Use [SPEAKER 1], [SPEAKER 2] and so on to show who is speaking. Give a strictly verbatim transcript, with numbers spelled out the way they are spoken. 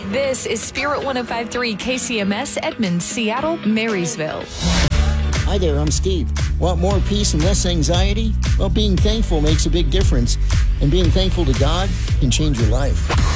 [SPEAKER 1] This is Spirit one oh five point three K C M S, Edmonds, Seattle, Marysville.
[SPEAKER 2] Hi there, I'm Steve. Want more peace and less anxiety? Well, being thankful makes a big difference. And being thankful to God can change your life.